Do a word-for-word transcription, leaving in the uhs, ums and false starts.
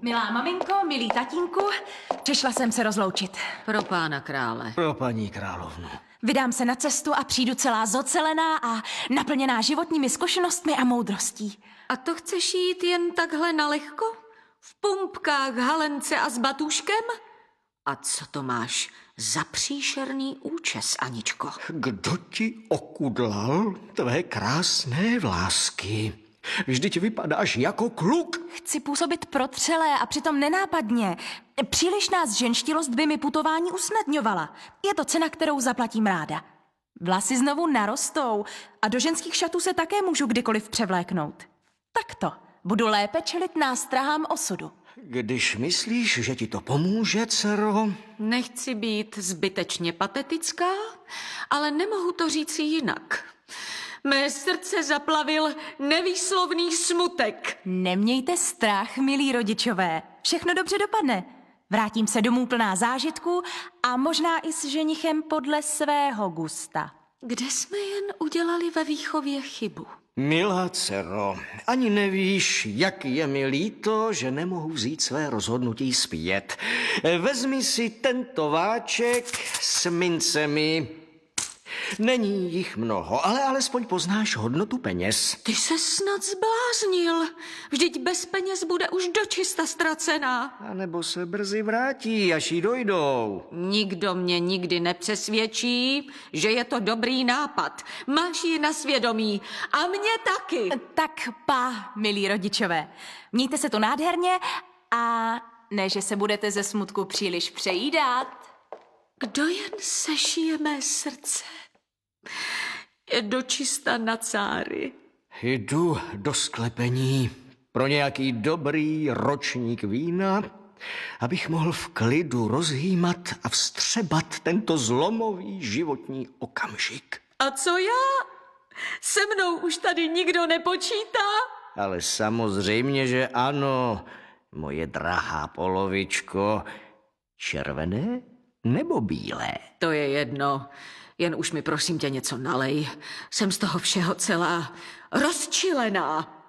Milá maminko, milý tatínku, přišla jsem se rozloučit. Pro pána krále. Pro paní královnu. Vydám se na cestu a přijdu celá zocelená a naplněná životními zkušenostmi a moudrostí. A to chceš jít jen takhle nalehko? V pumpkách, halence a s batuškem? A co to máš za příšerný účes, Aničko? Kdo ti okudlal tvé krásné vlásky? Vždyť vypadáš jako kluk. Chci působit protřelé a přitom nenápadně. Přílišná zženštilost by mi putování usnadňovala. Je to cena, kterou zaplatím ráda. Vlasy znovu narostou a do ženských šatů se také můžu kdykoliv převléknout. Takto budu lépe čelit nástrahám osudu. Když myslíš, že ti to pomůže, dcero? Nechci být zbytečně patetická, ale nemohu to říci jinak. Mé srdce zaplavil nevýslovný smutek. Nemějte strach, milí rodičové. Všechno dobře dopadne. Vrátím se domů plná zážitků a možná i s ženichem podle svého gusta. Kde jsme jen udělali ve výchově chybu? Milá dcero, ani nevíš, jak je mi líto, že nemohu vzít své rozhodnutí zpět. Vezmi si tento váček s mincemi. Není jich mnoho, ale alespoň poznáš hodnotu peněz. Ty se snad zbláznil. Vždyť bez peněz bude už dočista ztracená. A nebo se brzy vrátí, až jí dojdou. Nikdo mě nikdy nepřesvědčí, že je to dobrý nápad. Máš ji na svědomí. A mě taky. Tak pa, milí rodičové. Mějte se to nádherně a ne, že se budete ze smutku příliš přejídat. Kdo jen sešije mé srdce, je dočista na cáry. Jdu do sklepení pro nějaký dobrý ročník vína, abych mohl v klidu rozhýmat a vstřebat tento zlomový životní okamžik. A co já? Se mnou už tady nikdo nepočítá? Ale samozřejmě, že ano, moje drahá polovičko. Červené nebo bílé? To je jedno. Jen už mi prosím tě něco nalej. Jsem z toho všeho celá rozčilená.